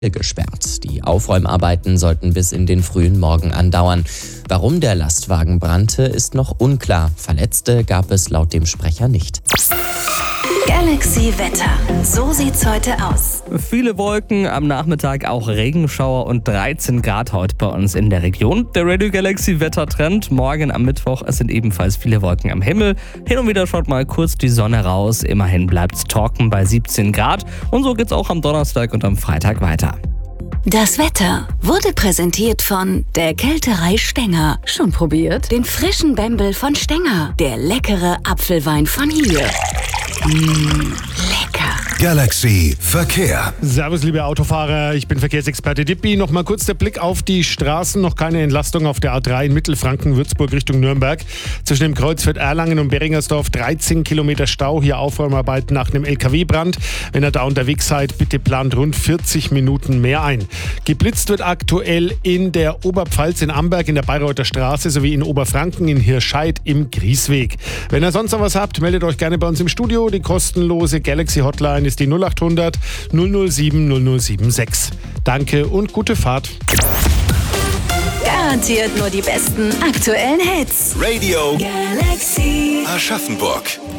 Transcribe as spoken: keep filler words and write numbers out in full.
gesperrt. Die Aufräumarbeiten sollten bis in den frühen Morgen andauern. Warum der Lastwagen brannte, ist noch unklar. Verletzte gab es laut dem Sprecher nicht. Galaxy Wetter. So sieht's heute aus. Viele Wolken, am Nachmittag auch Regenschauer und dreizehn Grad heute bei uns in der Region. Der Radio Galaxy Wettertrend. Morgen am Mittwoch, es sind ebenfalls viele Wolken am Himmel. Hin und wieder schaut mal kurz die Sonne raus. Immerhin bleibt's trocken bei siebzehn Grad. Und so geht's auch am Donnerstag und am Freitag weiter. Das Wetter wurde präsentiert von der Kälterei Stenger. Schon probiert? Den frischen Bembel von Stenger. Der leckere Apfelwein von hier. Mmh, lecker. Galaxy Verkehr. Servus, liebe Autofahrer, ich bin Verkehrsexperte Dippi. Noch mal kurz der Blick auf die Straßen. Noch keine Entlastung auf der A drei in Mittelfranken, Würzburg Richtung Nürnberg. Zwischen dem Kreuzfeld Erlangen und Beringersdorf dreizehn Kilometer Stau. Hier Aufräumarbeiten nach einem L K W-Brand. Wenn ihr da unterwegs seid, bitte plant rund vierzig Minuten mehr ein. Geblitzt wird aktuell in der Oberpfalz, in Amberg, in der Bayreuther Straße sowie in Oberfranken, in Hirscheid im Griesweg. Wenn ihr sonst noch was habt, meldet euch gerne bei uns im Studio. Die kostenlose Galaxy Hotline ist die null acht hundert null null sieben null null sieben sechs. Danke und gute Fahrt. Garantiert nur die besten aktuellen Hits. Radio Galaxy. Aschaffenburg.